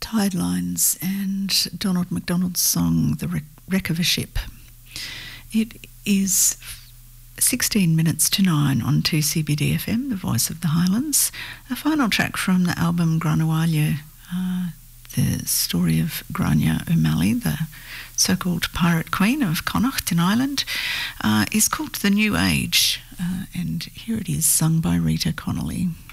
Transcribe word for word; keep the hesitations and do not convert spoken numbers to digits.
Tidelines and Donald McDonald's song The Wreck of a Ship. It is sixteen minutes to nine on two C B D F M, the voice of the Highlands. A final track from the album Granualia, uh, the story of Grania O'Malley, the so-called pirate queen of Connacht in Ireland, uh, is called The New Age, uh, and here it is, sung by Rita Connolly.